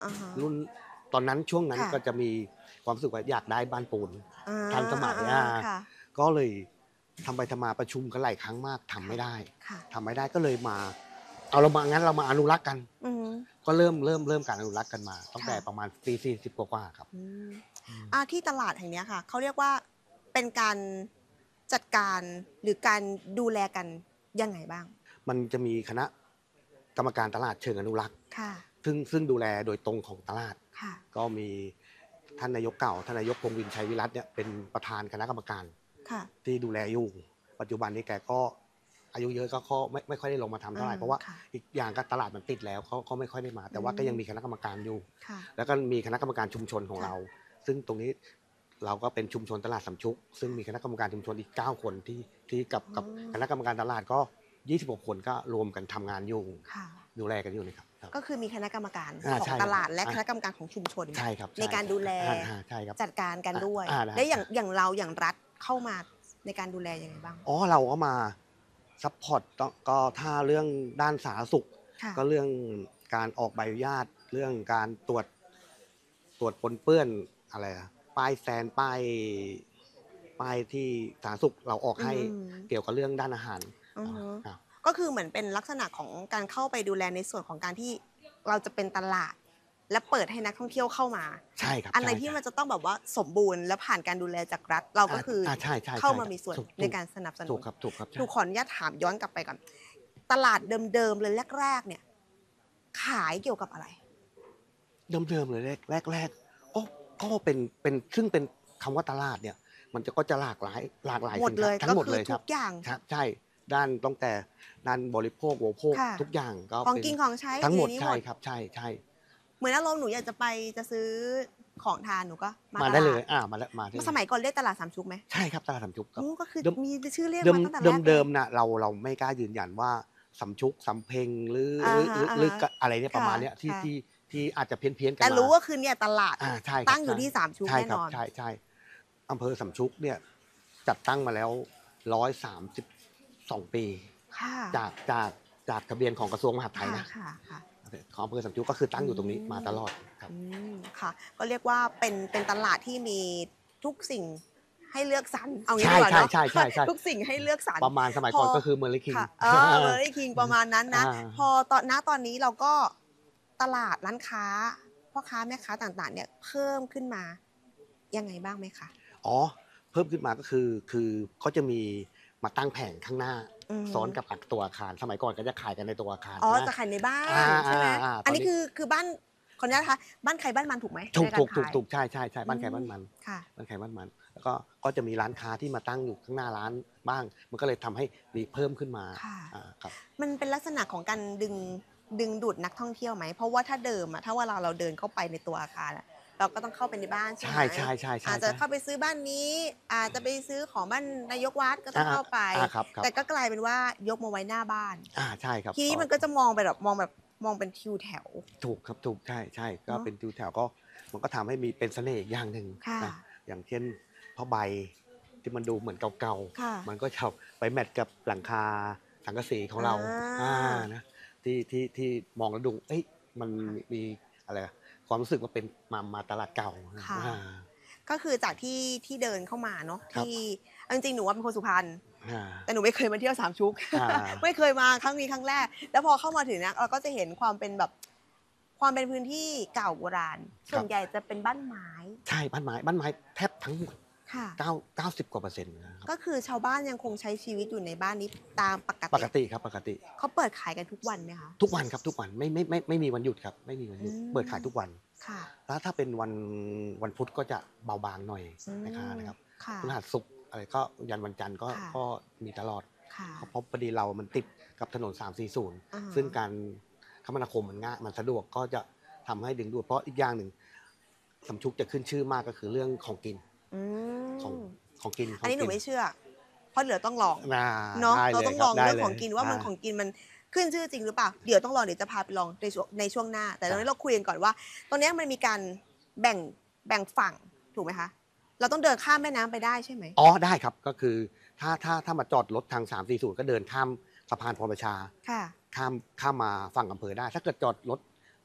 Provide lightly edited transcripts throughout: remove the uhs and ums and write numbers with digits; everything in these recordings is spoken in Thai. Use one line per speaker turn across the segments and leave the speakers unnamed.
รุ่นตอนนั้นช่วงนั้น
ค่ะ
ก็จะมีความรู้สึกว่าอยากได้บ้านปูน
อา
ทันสมัย
ค่ะ
ก็เลยทำไปทำมาประชุมกันหลายครั้งมากทำไม่
ค่ะ
ได้
ค่ะ
ทำไม่ได้ก็เลยมาเอาเรามางั้นเรามาอนุรักษ์กัน
อือฮึ
ก็เริ่มการอนุรักษ์กันมาตั้งแต่
ค่ะ
ประมาณปี40กว่าๆครับ
อืม
อืม
ที่ตลาดแห่งเนี้ยค่ะเขาเรียกว่าเป็นการจัดการหรือการดูแลกันยังไงบ้าง
มันจะมีคณะกรรมการตลาดเชิงอนุรักษ์
ค่ะ
ซึ่งดูแลโดยตรงของตลาด
ค่ะ
ก็มีท่านนายกเก่าท่านนายกพงษ์วินชัยวิรัตน์เนี่ยเป็นประธานคณะกรรมการ
ค่ะ
ที่ดูแลอยู่ปัจจุบันนี้แกก็อายุเยอะก็ไม่ค่อยได้ลงมาทำเท่าไหร่เพราะว่า
ค่ะ
อีกอย่างก็ตลาดมันติดแล้วเขาก็ไม่ค่อยได้มาแต่ว่าก็ยังมีคณะกรรมการอยู่
ค่ะ
แล้วก็มีคณะกรรมการชุมชนของ
ค่ะ
เราซึ่งตรงนี้เราก็เป็นชุมชนตลาดสำชุกซึ่งมีคณะกรรมการชุมชนอีก9คนที่กับคณะกรรมการตลาดก็26คนก็รวมกันทำงานอยู่
ค่ะ
ดูแลกันอยู่นะครับ
ก็คือมีคณะกรรมการของ
ใช่ครับ
ตลาดและคณะกรรมการของชุมชน
ใช่ครับ
ในการดูแล
ใช่ครับ
จัดการกันด้วย
ได้
และอย่างเราอย่างรัฐเข้ามาในการดูแลยังไงบ้าง
เราก็มาซัพพอร์ตก็ถ้าเรื่องด้านสาธารณสุข
ค่ะ
ก็เรื่องการออกใบอนุญาตเรื่องการตรวจปนเปื้อนอะไรป้ายแซนป้ายที่สาธารณสุขเราออกให้เกี่ยวกับเรื่องด้านอาหาร
อือฮึ
ครับ
ก็คือเหมือนเป็นลักษณะของการเข้าไปดูแลในส่วนของการที่เราจะเป็นตลาดและเปิดให้นักท่องเที่ยวเข้ามา
ใช่ครับ
อะไร
ใช่
ที่มันจะต้องแบบว่าสมบูรณ์และผ่านการดูแลจากรัฐเราก็คือ
ใช่
เข้ามามีส่วนในการสนับสนุน
ถูกครับถูกครับ
หนูขออนุญาตถามย้อนกลับไปก่อนตลาดเดิมๆเลยแรกๆเนี่ยขายเกี่ยวกับอะไร
เดิมเลยแรกก็เป็นซึ่งเป็นคำว่าตลาดเนี่ยมันก็จะหลากหลาย
หมดเลย
ทั้
ก็
งหมด
คือ
เลยครับ
ทุกอย่าง
ใช่ด้านตั้งแต่ด้านบริโภคอุปโภค
ค่ะ
ทุกอย่างก็
ของ
เป็น
กินของใช้
ทั้งหมด
ในนี้หมด
ใช่ครับใช่
เหมือนอารมณ์หนูอยากจะไปจะซื้อของทานหนูก็มา
มา
ตลาด
ได้เลยมาได้เลย
สมัยก่อนเรียกตลาดสามชุกไหม
ใช่ครับตลาดสำชุกครับ
ก็คือ
เดิม
มีชื่อเรียก
เดิม
มาตั้งแต่
เดิ
แรกเลย
มเดิมนะเราไม่กล้ายืนยันว่าสำชุกสำเพ็งหรือ
อะฮะ
อะไรเนี่ยประมาณเนี้ย
ค่ะ
ที่อาจจะเพี้ยนกัน
แต่
มา
รู้ว่าคือเนี่ยตลาด
ใช่ครับ
ตั้งอยู่ที่สามชุก
ใช่ครับ
แน่นอน
ใช่อำเภอสำชุกเนี่ยจัดตั้งมาแล้ว132ปี
ค่ะ
จากทะเบียนของกระทรวงมหาดไทยนะ
ค่ะ
ของอำเภอสำชุกก็คือตั้งอยู่ตรงนี้มาตลอดครับ
อืค่ะก็เรียกว่าเป็นตลาดที่มีทุกสิ่งให้เลือกสรรเอางี้ดีกว่าเนาะทุกสิ่งให้เลือกสรร
ประมาณสมัยก่อนก็คือเมอร์ลี่คิง
ค่ะเมอร์ลี่คิงประมาณนั้นนะพอตอนนี้เราก็ตลาดร้านค้าพ่อค้าแม่ค้าต่างๆเนี่ยเพิ่มขึ้นมายังไงบ้างไหมคะ
เพิ่มขึ้นมาก็คือเขาจะมีมาตั้งแผงข้างหน้าซ้อนกับตัวอาคารสมัยก่อนก็จะขายกันในตัวอาคาร
จะขายในบ้านใช่ไหมอันนี้คือบ้านคนนี้นะคะบ้านใครบ้านมันถูกไหม
ถูกใช่บ้านใครบ้านมัน
ค่ะ
บ้านใครบ้านมันแล้วก็จะมีร้านค้าที่มาตั้งอยู่ข้างหน้าร้านบ้างมันก็เลยทำให้มีเพิ่มขึ้นมาครับ
มันเป็นลักษณะของการดึงดูดนักท่องเที่ยวไหมเพราะว่าถ้าเดิมถ้าเวลาเราเดินเข้าไปในตัวอาคารเราก็ต้องเข้าไปในบ้านใช่ไหม
ใช่
อาจจะเข้าไปซื้อบ้านนี้อาจจะไปซื้อของบ้านนายกวัดก็ต้องเข้าไปแต่ก็กลายเป็นว่ายกมาไว้หน้าบ้าน
ใช่ครับ
ทีนี้มันก็จะมองไปแบบมองเป็นทิวแถว
ถูกครับถูกใช่ก็เป็นทิวแถวก็มันก็ทำให้มีเป็นเสน่ห์อย่างหนึ่งนะอย่างเช่นผ้าใบที่มันดูเหมือนเก่าๆมันก็จะไปแมทกับหลังคาสังกะสีของเรานะที่มองแล้วดูมันมีอะไรความรู้สึกว่าเป็นมาตลาดเก่า
ก็คือจากที่เดินเข้ามาเนาะที่จริงๆหนูว่าเป็นคนสุพรรณแต่หนูไม่เคยมาเที่ยวสามชุกไม่เคยมาครั้งนี้ครั้งแรกแล้วพอเข้ามาถึงเนี่ยเราก็จะเห็นความเป็นแบบความเป็นพื้นที่เก่าโบราณส่วนใหญ่จะเป็นบ้านไม้
ใช่บ้านไม้แทบทั้งหมด90 กว่า%นะครับ
ก็คือชาวบ้านยังคงใช้ชีวิตอยู่ในบ้านนี้ตามปกติ
ครับปกติ
เขาเปิดขายกันทุกวันไหมคะ
ทุกวันครับทุกวันไม่มีวันหยุดครับไม่มีวันหยุดเปิดขายทุกวันแล้วถ้าเป็นวันพุธก็จะเบาบางหน่อยนะครับพฤหัสศุกร์อะไรก็ยันวันจันทร์ก็มีตลอดเพราะพอดีเรามันติดกับถนน340ซึ่งการคมนาคมมันง่ายมันสะดวกก็จะทำให้ดึงดูดเพราะอีกอย่างหนึ่งสำชุกจะขึ้นชื่อมากก็คือเรื่องของกินของกิน
อันนี้หนูไม่เชื่อเพราะเดี๋ยวต้องลองเนาะเราต้องลองเรื่องของกินว่ามันของกินมันขึ้นชื่อจริงหรือเปล่าเดี๋ยวต้องลองเดี๋ยวจะพาไปลองในช่วงหน้าแต่ตอนนี้เราคุยกันก่อนว่าตอนนี้มันมีการแบ่งฝั่งถูกไหมคะเราต้องเดินข้ามแม่น้ำไปได้ใช่ไหม
ได้ครับก็คือถ้ามาจอดรถทาง340ก็เดินข้ามสะพานพรประชาข้ามมาฝั่งอำเภอได้ถ้าเกิดจอดรถ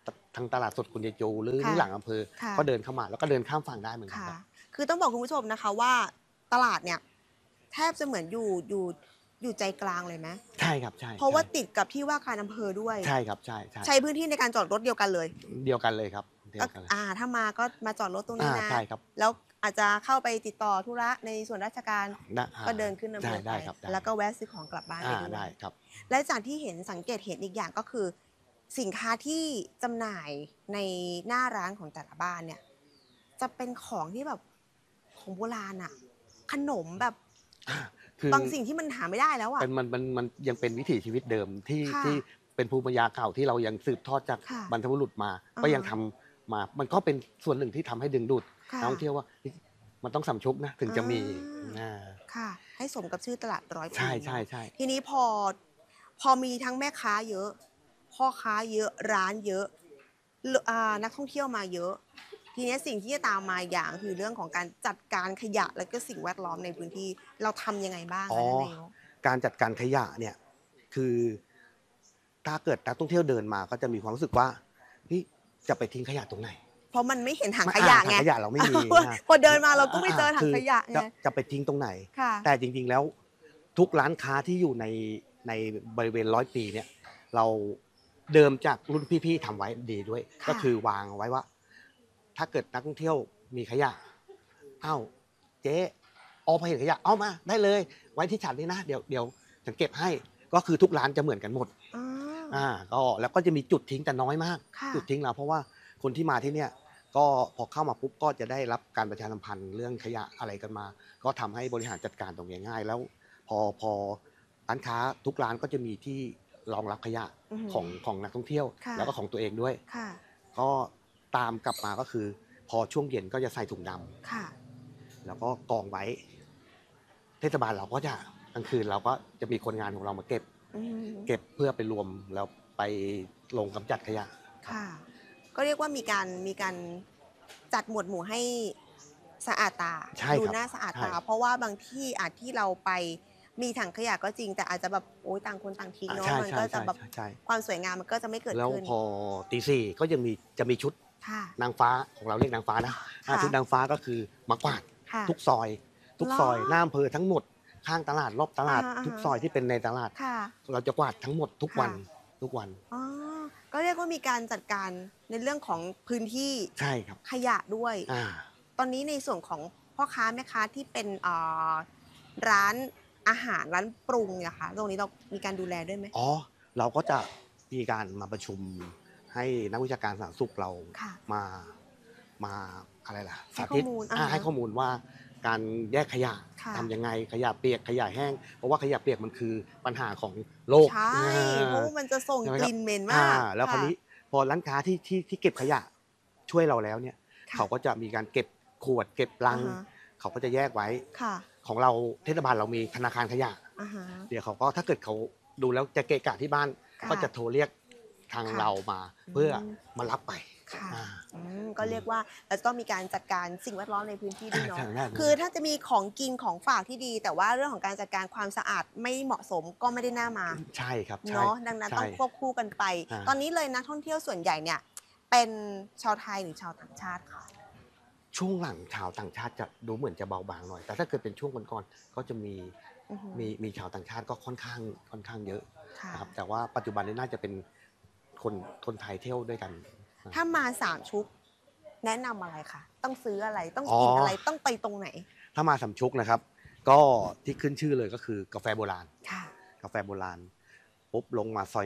ทางตลาดสดคุณยายจูหรือหลังอำเภอก็เดินเข้ามาแล้วก็เดินข้ามฝั่งได้เหมือนกันครับ
คือต้องบอกคุณผู้ชมนะคะว่าตลาดเนี่ยแทบจะเหมือนอยู่ใจกลางเลยไหม
ใช่ครับใช่
เพราะว่าติดกับที่ว่าการอำเภอด้วย
ใช่ครับใช่
ใช้พื้นที่ในการจอดรถเดียวกันเลย
ครับ
ถ้ามาก็มาจอดรถตรงนี้นะ
ใช่ครับ
แล้วอาจจะเข้าไปติดต่อธุระในส่วนราชการก็เดินขึ้นอำเภอไปแล้วก็แวะซื้อของกลับบ้านไปด้วย
ได้ครับ
และจากที่เห็นสังเกตเห็นอีกอย่างก็คือสินค้าที่จำหน่ายในหน้าร้านของแต่ละบ้านเนี่ยจะเป็นของที่แบบของโบราณอะขนมแบบบางสิ่งที่มันหาไม่ได้แล้วอะ
มันยังเป็นวิถีชีวิตเดิมที่เป็นภูมิปัญญาเก่าที่เรายังสืบทอดจากบรรพบุรุษมาก็ยังทำมามันก็เป็นส่วนหนึ่งที่ทำให้ดึงดูดนักท่องเที่ยวว่ามันต้องสำชุกนะถึงจะมี
ค่ะให้สมกับชื่อตลาดร้อยปี
ใช่
ทีนี้พอมีทั้งแม่ค้าเยอะพ่อค้าเยอะร้านเยอะนักท่องเที่ยวมาเยอะทีนี้สิ่งที่จะตามมาอย่างคือเรื่องของการจัดการขยะและก็สิ่งแวดล้อมในพื้นที่เราทำยังไงบ้างคะนายก
การจัดการขยะเนี่ยคือถ้าเกิดนักท่องเที่ยวเดินมาก็จะมีความรู้สึกว่านี่จะไปทิ้งขยะตรงไหน
เพราะมันไม่เห็นถังขยะไง
ขยะเราไม่มี
พอเดินมาเราก็ไม่เจอถังขยะไง
จะไปทิ้งตรงไหนแต่จริงๆแล้วทุกร้านค้าที่อยู่ในบริเวณ100 ปีเนี่ยเราเดิมจากรุ่นพี่ๆทำไว้ดีด้วยก็คือวางไว้ว่าถ้าเกิดนักท่องเที่ยวมีขยะเจ๊พอเห็นขยะเอามาได้เลยไว้ที่ฉันนี่นะเดี๋ยวฉันเก็บให้ก็คือทุกร้านจะเหมือนกันหมดก็แล้วก็จะมีจุดทิ้งแต่น้อยมากจุดทิ้งเราเพราะว่าคนที่มาที่เนี่ยก็พอเข้ามาปุ๊บก็จะได้รับการประชาสัมพันธ์เรื่องขยะอะไรกันมาก็ทำให้บริหารจัดการตรงนี้ง่ายแล้วพอร้านค้าทุกร้านก็จะมีที่รองรับขยะของนักท่องเที่ยวแล้วก็ของตัวเองด้วยก็ตามกลับมาก็คือพอช่วงเย็นก็จะใส่ถุงดำแล้วก็กองไว้เทศบาลเราก็จะกลางคืนเราก็จะมีคนงานของเรามาเก็บเพื่อไปรวมแล้วไปลงกำจัดขยะ
ค่ะก็เรียกว่ามีการจัดหมวดหมู่ให้สะอาดตาดูน่าสะอาดตาเพราะว่าบางที่ที่เราไปมีถังขยะก็จริงแต่อาจจะแบบต่างคนต่างทิ้งเนาะมันก็จะแบบความสวยงามมันก็จะไม่เกิดขึ้น
แล้วพอตี 4ก็ยังจะมีชุดนางฟ้าของเราเรียกนางฟ้านะชุดนางฟ้าก็คือมากวาดทุกซอยหน้าอำเภอทั้งหมดข้างตลาดรอบตลาดทุกซอยที่เป็นในตลาดเราจะกวาดทั้งหมดทุกวัน
ก็เรียกว่ามีการจัดการในเรื่องของพื้นที่
ใช่ครับ
ขยะด้วยตอนนี้ในส่วนของพ่อค้าแม่ค้าที่เป็นร้านอาหารร้านปรุงนะคะตรงนี้เรามีการดูแลด้วยไหม
เราก็จะมีการมาประชุมให้นักวิชาการสาธารณสุขเรามาอะไรล่ะสาธิตให้ข้อมูลว่าการแยกขยะทำยังไงขยะเปียกขยะแห้งเพราะว่าขยะเปียกมันคือปัญหาของโลก
ใช่เพราะมันจะส่งกลิ่นเหม็นมาก
แล้วคราวนี้พอร้านค้าที่เก็บขยะช่วยเราแล้วเนี่ยเขาก็จะมีการเก็บขวดเก็บลังเขาก็จะแยกไว้ของเราเทศบาลเรามีธนาคารขยะเดี๋ยวเขาก็ถ้าเกิดเขาดูแล้วจะเกะกะที่บ้านก็จะโทรเรียกทางเรามาเพื่อมารับไป
ก็เรียกว่าเราจะต้องมีการจัดการสิ่งแวดล้อมในพื้นที่ด้วยเนาะคือถ้าจะมีของกินของฝากที่ดีแต่ว่าเรื่องของการจัดการความสะอาดไม่เหมาะสมก็ไม่ได้น่ามา
ใช่ครับ
เนาะดังนั้นต้องควบคู่กันไปตอนนี้เลยนักท่องเที่ยวส่วนใหญ่เนี่ยเป็นชาวไทยหรือชาวต่างชาติค่ะ
ช่วงหลังชาวต่างชาติจะดูเหมือนจะเบาบางหน่อยแต่ถ้าเกิดเป็นช่วงก่อนๆก็จะมีชาวต่างชาติก็ค่อนข้างเยอะนะครับแต่ว่าปัจจุบันนี้น่าจะเป็นคนไทยเที่ยวด้วยกัน
ถ้ามา3 ชุกแนะนำอะไรคะต้องซื้ออะไรต้องกินอะไรต้องไปตรงไหน
ถ้ามา3 ชุกนะครับก็ที่ขึ้นชื่อเลยก็คือกาแฟโบราณกาแฟโบราณปุ๊บลงมาซอย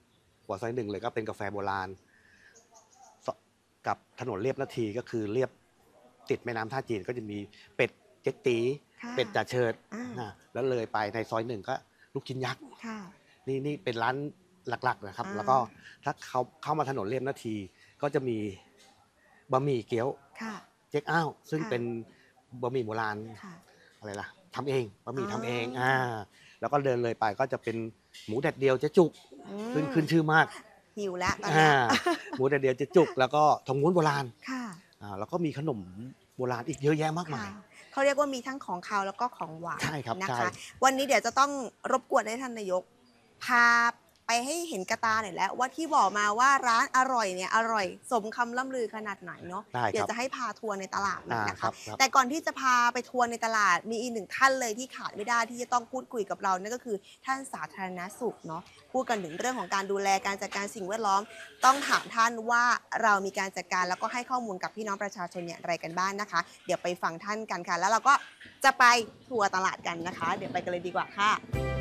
1หัวซอย 1เลยก็เป็นกาแฟโบราณกับถนนเลียบนาทีก็คือเลียบติดแม่น้ำท่าจีนก็จะมีเป็ดเจ๊กตีเป็ดจ่าเชิดแล้วเลยไปในซอย 1ก็ลูกชิ้นยักษ์นี่เป็นร้านหลักๆนะครับแล้วก็ถ้าเขาเข้ามาถนนเลียบนาทีก็จะมีบะหมี่เกี๊ยวเจ๊กอ้าวซึ่งเป็นบะหมี่โบราณอะไรล่ะทำเองบะหมี่ทำเองแล้วก็เดินเลยไปก็จะเป็นหมูแดดเดียวเจ๊จุกขึ้นชื่อมาก
หิวแล้วตอนนี้
หมูแดดเดียวเจ๊จุกแล้วก็ทองม้วนโบราณแล้วก็มีขนมโบราณอีกเยอะแยะมากมาย
เขาเรียกว่ามีทั้งของคาวแล้วก็ของหวาน
ใช่ครับ
นะคะวันนี้เดี๋ยวจะต้องรบกวนให้ท่านนายกพาไปให้เห็นกระตาหน่อยแล้วว่าที่บอกมาว่าร้านอร่อยเนี่ยอร่อยสมคำล่ำลือขนาดไหนเนาะเดี๋ยวจะให้พาทัวร์ในตลาดนะคะแต่ก่อนที่จะพาไปทัวร์ในตลาดมีอีกหนึ่งท่านเลยที่ขาดไม่ได้ที่จะต้องพูดคุยกับเรานั่นก็คือท่านสาธารณสุขเนาะพูดกันถึงเรื่องของการดูแลการจัดการสิ่งแวดล้อมต้องถามท่านว่าเรามีการจัดการแล้วก็ให้ข้อมูลกับพี่น้องประชาชนอย่างไรกันบ้างนะคะเดี๋ยวไปฟังท่านกันค่ะแล้วเราก็จะไปทัวร์ตลาดกันนะคะเดี๋ยวไปกันเลยดีกว่าค่ะ